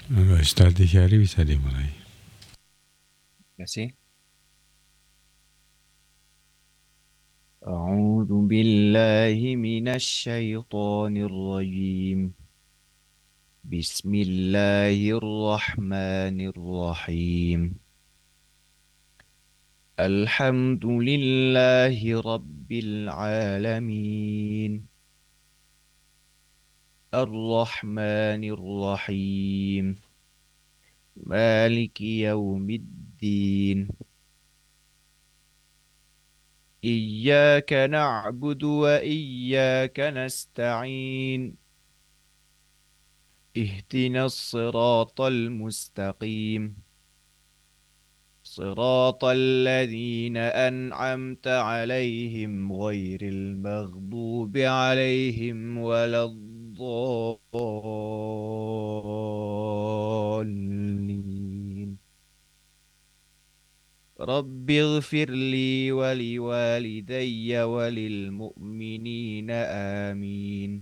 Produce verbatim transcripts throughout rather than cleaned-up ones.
Ustaz Syari bisa dimulai. Terima kasih. أعوذ بالله من الشيطان الرجيم بسم الله الرحمن الرحيم الحمد لله رب العالمين الرحمن الرحيم مالك يوم الدين إياك نعبد وإياك نستعين اهدنا الصراط المستقيم صراط الذين أنعمت عليهم غير المغضوب عليهم ولا الضالين رب اغفر لي ولوالدي وللمؤمنين آمين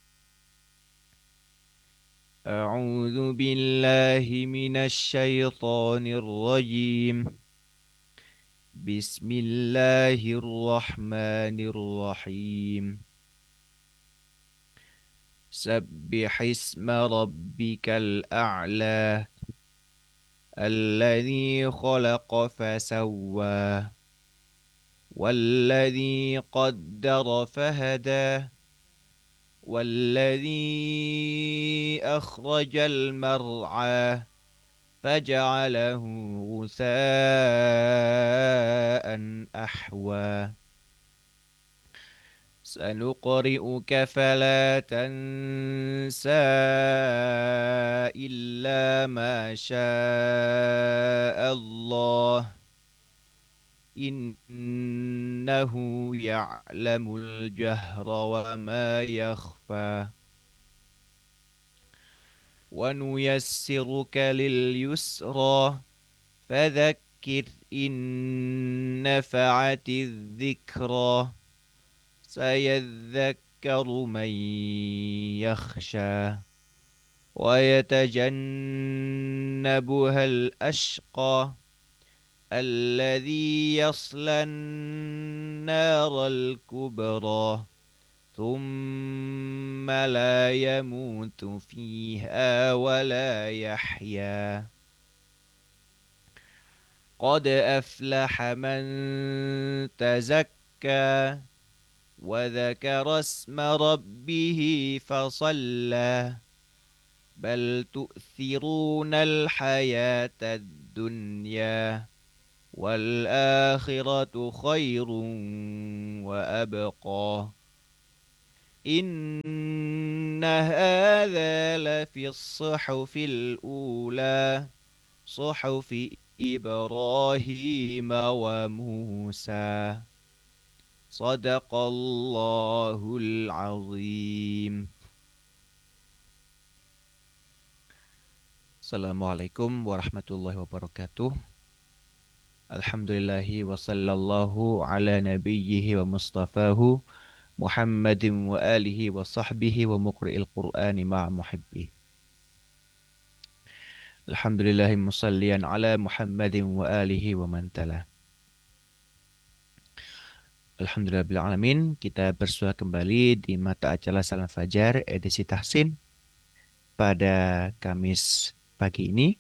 أعوذ بالله من الشيطان الرجيم بسم الله الرحمن الرحيم سبح اسم ربك الأعلى الذي خلق فسوى والذي قدر فهدى والذي أخرج المرعى فجعله غثاء أحوى سنقرئك فلا تنسى إلا ما شاء الله إنه يعلم الجهر وما يخفى ونيسرك لليسرى فذكر إن نفعت الذكرى سيذكر من يخشى ويتجنبها الأشقى الذي يصلى النار الكبرى ثم لا يموت فيها ولا يحيا قد أفلح من تزكى وذكر اسم ربه فصلى بل تؤثرون الحياة الدنيا والآخرة خير وأبقى إن هذا لفي الصحف الأولى صحف إبراهيم وموسى صدق الله العظيم. Assalamualaikum warahmatullahi wabarakatuh. Alhamdulillahi wa sallallahu ala nabiyyihi wa mustafahu Muhammadin wa alihi wa sahbihi wa muqri'il qur'ani ma'a muhibbih. Alhamdulillahi musalliyan ala Muhammadin wa alihi wa man tala. Alhamdulillah bil alamin, kita bersua kembali di mata acara Salam Fajar edisi Tahsin pada Kamis pagi ini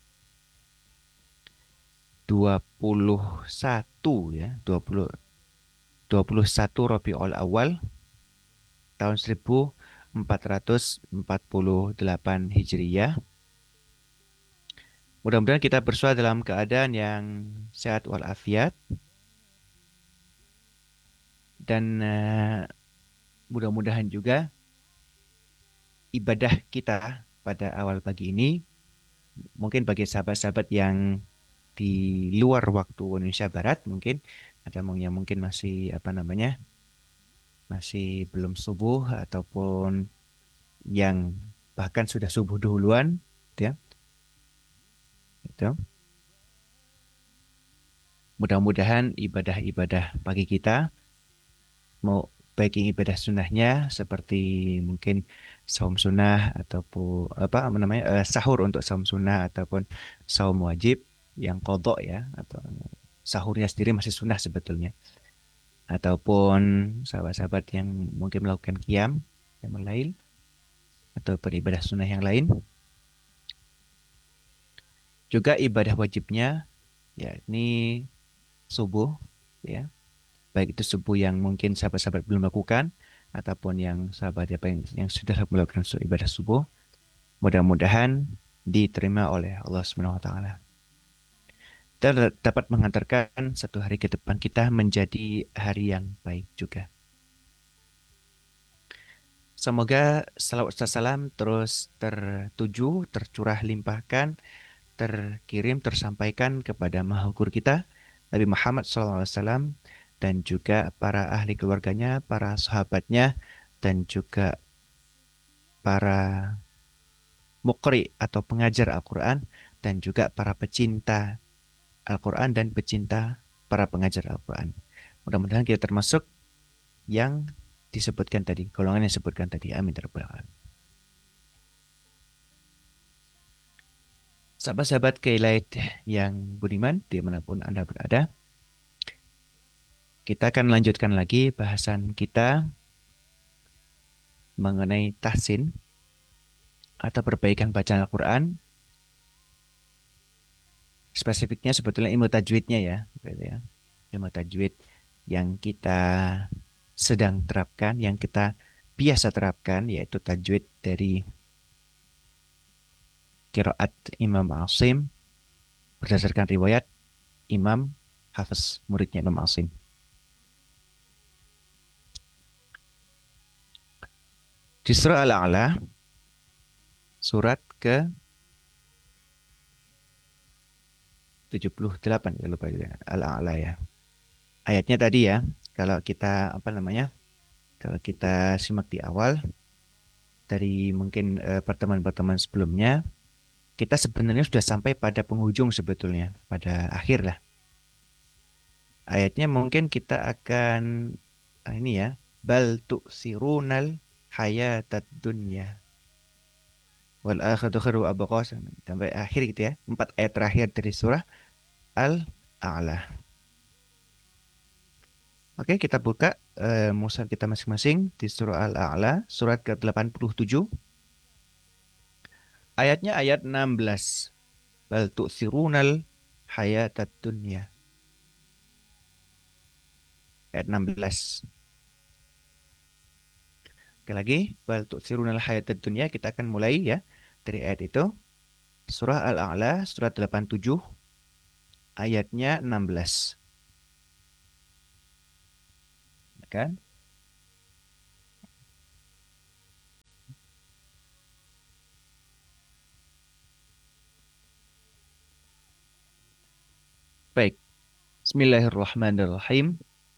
dua puluh satu ya, dua puluh dua puluh satu Rabiul Awal tahun seribu empat ratus empat puluh delapan Hijriyah. Mudah-mudahan kita bersua dalam keadaan yang sehat walafiat dan uh, mudah-mudahan juga ibadah kita pada awal pagi ini mungkin bagi sahabat-sahabat yang di luar waktu Indonesia Barat mungkin ada yang mungkin masih apa namanya masih belum subuh ataupun yang bahkan sudah subuh duluan ya itu mudah-mudahan ibadah-ibadah pagi kita mau baik yang ibadah sunnahnya seperti mungkin saum sunnah ataupun apa namanya eh, sahur untuk saum sunnah ataupun saum wajib yang kodok ya atau sahurnya sendiri masih sunnah sebetulnya ataupun sahabat-sahabat yang mungkin melakukan qiyam yang lain atau beribadah sunnah yang lain juga ibadah wajibnya yakni subuh ya baik itu subuh yang mungkin sahabat-sahabat belum lakukan ataupun yang sahabat apa yang, yang sudah melakukan su- ibadah subuh mudah-mudahan diterima oleh Allah Subhanahu wa taala dan dapat mengantarkan satu hari ke depan kita menjadi hari yang baik juga. Semoga salawat serta salam terus tertuju, tercurah limpahkan, terkirim, tersampaikan kepada Maha Guru kita, Nabi Muhammad shallallahu alaihi wasallam, dan juga para ahli keluarganya, para sahabatnya, dan juga para muqri atau pengajar Al-Quran, dan juga para pecinta Al-Quran dan pecinta para pengajar Al-Quran. Mudah-mudahan kita termasuk yang disebutkan tadi, golongan yang disebutkan tadi. Amin. Ya Rabbal Alamin. Sahabat-sahabat Kelight yang budiman, dimanapun Anda berada, kita akan melanjutkan lagi bahasan kita mengenai tahsin atau perbaikan bacaan Al-Quran. Spesifiknya sebetulnya ilmu tajwidnya ya, gitu ya. Ilmu tajwid yang kita sedang terapkan, yang kita biasa terapkan, yaitu tajwid dari qiraat Imam Asim berdasarkan riwayat Imam Hafiz, muridnya Imam Asim. Di surah Al-A'la, surat ke tujuh puluh delapan, ya lupa juga, Al-A'la ya. Ayatnya tadi ya, kalau kita apa namanya? Kalau kita simak di awal dari mungkin eh, pertemuan-pertemuan sebelumnya, kita sebenarnya sudah sampai pada penghujung sebetulnya, pada akhir lah. Ayatnya mungkin kita akan ah, ini ya, bal tu'sirunal hayatad dunya wal akhiratu khairu wa abqa, sampai akhir gitu ya. Empat ayat terakhir dari surah Al-A'la. Oke, kita buka eh, mushaf kita masing-masing di surah Al-A'la, surat ke delapan puluh tujuh. Ayatnya ayat enam belas. Bal tu'sirunal hayatad dunya. Ayat enam belas. Oke lagi, bal tu'sirunal hayatad dunya. Kita akan mulai ya dari ayat itu. Surah Al-A'la, surat delapan puluh tujuh, ayatnya enam belas. Kan? Baik. Bismillahirrahmanirrahim.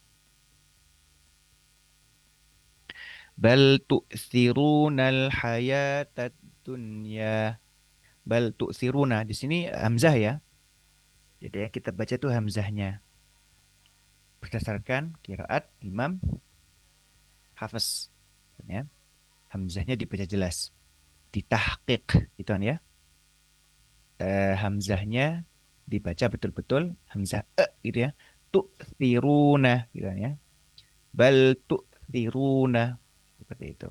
Bal tu'thirunal hayatad dunya. Bal tu'thiruna. Di sini hamzah ya. Jadi yang kita baca itu hamzahnya. Berdasarkan kiraat Imam Hafiz. Ya. Hamzahnya dibaca jelas. Ditahqiq. Gitu kan ya. Eh, hamzahnya dibaca betul-betul. Hamzah e gitu ya. Tu'thiruna. Gitu kan ya. Bal tu'thiruna. Seperti itu.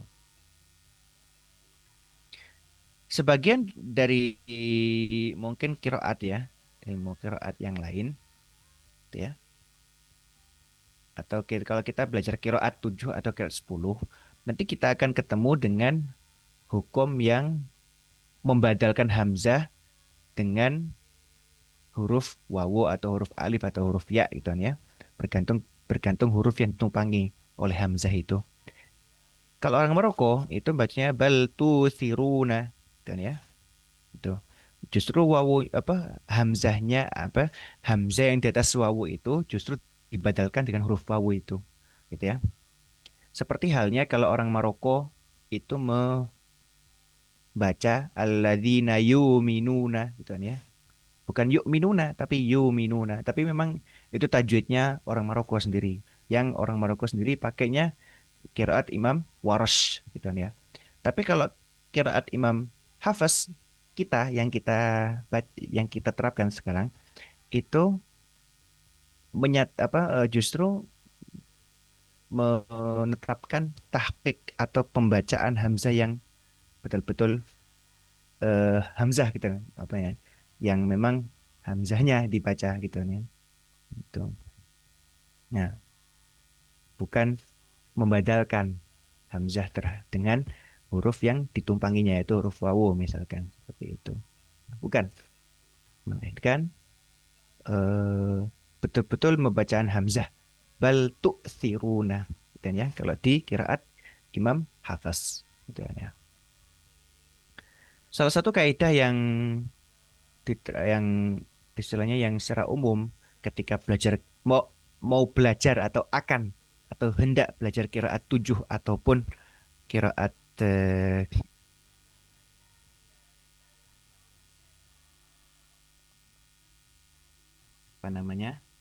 Sebagian dari mungkin kiroat ya, ilmu kiroat yang lain, gitu ya. Atau ki- kalau kita belajar kiroat tujuh atau kiroat sepuluh, nanti kita akan ketemu dengan hukum yang membadalkan hamzah dengan huruf wawu atau huruf alif atau huruf ya gitu kan ya. Bergantung bergantung huruf yang ditumpangi oleh hamzah itu. Kalau orang Maroko itu bacanya bal tusiruna, gitu kan ya. Itu. Justru wawu apa hamzahnya apa hamzah yang di atas wawu itu justru dibadalkan dengan huruf wawu itu, gitu ya. Seperti halnya kalau orang Maroko itu membaca alladzina yuminuna, gitu kan ya. Bukan yuminuna tapi yuminuna, tapi memang itu tajwidnya orang Maroko sendiri. Yang orang Maroko sendiri pakainya kiraat Imam Warash, gitu kan ya. Tapi kalau kiraat Imam Hafiz kita yang kita bac- yang kita terapkan sekarang itu menyat apa eh, justru menetapkan tahqiq atau pembacaan hamzah yang betul-betul eh, hamzah gitu apa ya yang memang hamzahnya dibaca gitu ya itu nah bukan membadalkan hamzah ter dengan huruf yang ditumpanginya yaitu huruf wawu misalkan seperti itu bukan melainkan eh, betul-betul membacaan hamzah bal tu'thiruna dan ya kalau di kiraat Imam Hafaz gitu ya. Salah satu kaidah yang di- yang istilahnya yang secara umum ketika belajar mau mau belajar atau akan atau hendak belajar kiraat tujuh ataupun kiraat eh, apa namanya